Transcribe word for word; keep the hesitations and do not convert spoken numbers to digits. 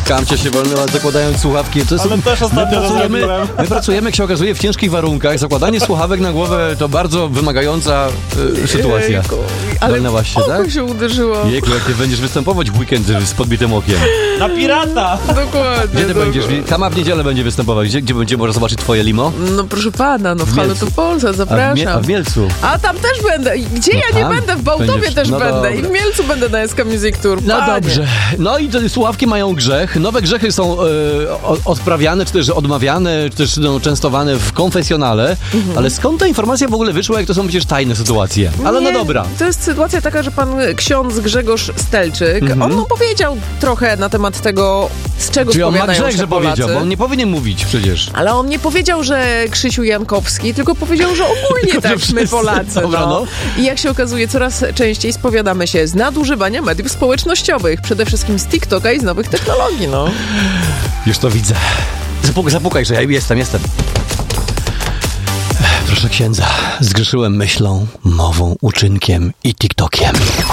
Kamcia się wolnyła, zakładając słuchawki. To jest, Ale też ostatnio my pracujemy, robiłem. my pracujemy, jak się okazuje, w ciężkich warunkach. Zakładanie słuchawek na głowę to bardzo wymagająca y, sytuacja. Jejku. Ale Walnęłaś się, oko tak? się uderzyło. Jejku, jak ty będziesz występować w weekend z podbitym okiem. Na pirata! Dokładnie. Gdzie ty dokładnie. będziesz? Kama w niedzielę będzie występować. Gdzie, gdzie będzie można zobaczyć twoje limo? No proszę pana, no w W Halo Mielcu. to Polsat, A w, zapraszam. Mie- a w Mielcu? A tam też będę. I Gdzie No ja nie tam będę? W Bałtowie będziesz- też no będę. I dobra. w Mielcu będę na S K Music Tour. No Panie. dobrze. No i te słuchawki mają grzech. Nowe grzechy są e, o- odprawiane, czy też odmawiane, czy też no, częstowane w konfesjonale. Mhm. Ale skąd ta informacja w ogóle wyszła, jak to są przecież tajne sytuacje? Ale Nie, no dobra. To jest sytuacja taka, że pan ksiądz Grzegorz Stelczyk, Mhm. on opowiedział trochę na temat tego, z czego Czyli on ma spowiadają grzech, się że Polacy. powiedział, bo on nie powinien mówić przecież. Ale on nie powiedział, że Krzysiu Jankowski, tylko powiedział, że ogólnie Tylko, że tak my wszyscy. Polacy. Dobra, no. no. I jak się okazuje, coraz częściej spowiadamy się z nadużywania mediów społecznościowych, przede wszystkim z TikToka i z nowych technologii, no. Już to widzę. Zapuk- zapukaj, że ja jestem, jestem. Proszę księdza, zgrzeszyłem myślą, mową, uczynkiem i TikTokiem.